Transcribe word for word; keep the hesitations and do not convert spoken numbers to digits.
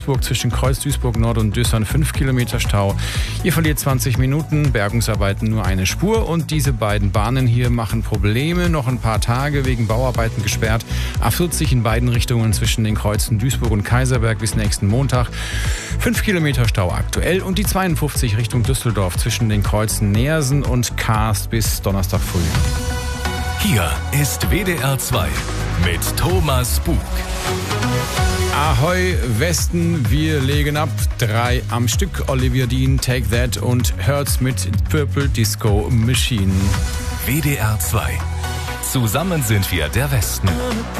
Zwischen Kreuz Duisburg Nord und Düssern fünf Kilometer Stau. Ihr verliert zwanzig Minuten, Bergungsarbeiten nur eine Spur und diese beiden Bahnen hier machen Probleme. Noch ein paar Tage wegen Bauarbeiten gesperrt. A vierzig in beiden Richtungen zwischen den Kreuzen Duisburg und Kaiserberg bis nächsten Montag. fünf Kilometer Stau aktuell und die zweiundfünfzig Richtung Düsseldorf zwischen den Kreuzen Neersen und Kaast bis Donnerstag früh. Hier ist W D R zwei mit Thomas Bug. Ahoi Westen, wir legen ab. Drei am Stück. Olivia Dean, Take That und Hurts mit Purple Disco Machine. W D R zwei. Zusammen sind wir der Westen.